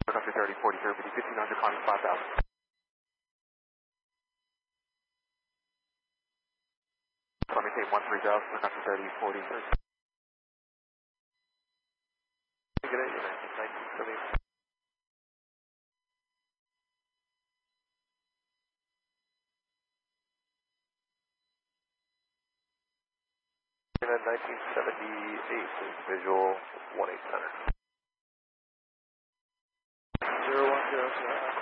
Country 30, 43, 1500, climbing 5000. Maintain 13,000, Country 30, 43. Good day, 1970. 1978 is visual 18 center. 0100.